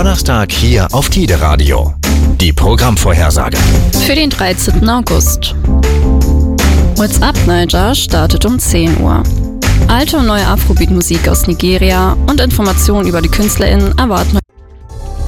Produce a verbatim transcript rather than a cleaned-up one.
Donnerstag hier auf Tide Radio. Die Programmvorhersage. Für den dreizehnten August. What's Up Niger startet um zehn Uhr. Alte und neue Afrobeat-Musik aus Nigeria und Informationen über die KünstlerInnen erwarten